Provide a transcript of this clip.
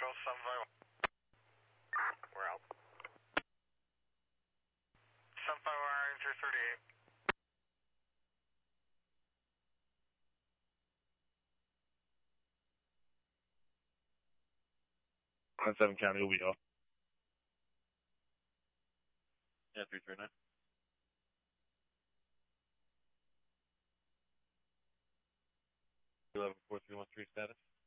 Control 751. We're out. 751 338. 7 County OBO. Yeah, 339. 11-4313 status.